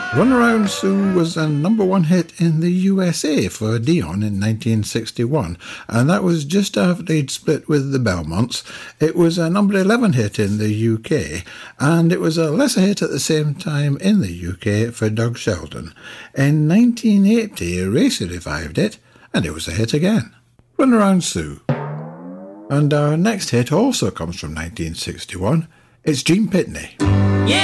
Run Around Sue was a number one hit in the USA for Dion in 1961, and that was just after they'd split with the Belmonts. It was a number 11 hit in the UK, and it was a lesser hit at the same time in the UK for Doug Sheldon. In 1980, Racy revived it, and it was a hit again. Run Around Sue. And our next hit also comes from 1961. It's Gene Pitney.